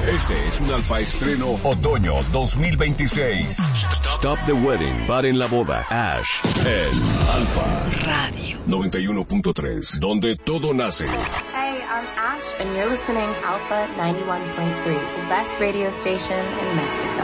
Este es un Alfa Estreno Otoño 2026. Stop the Wedding. Paren la boda. Ash. En Alfa Radio 91.3, donde todo nace. Hey, I'm Ash, and you're listening to Alpha 91.3, the best radio station in Mexico.